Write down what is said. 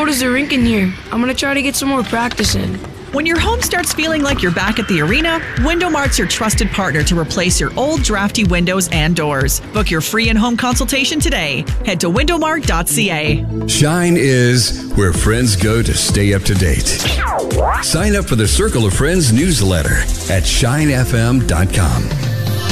cold is the rink in here. I'm going to try to get some more practice in. When your home starts feeling like you're back at the arena, Window Mart's your trusted partner to replace your old drafty windows and doors. Book your free in-home consultation today. Head to windowmart.ca. Shine is where friends go to stay up to date. Sign up for the Circle of Friends newsletter at shinefm.com.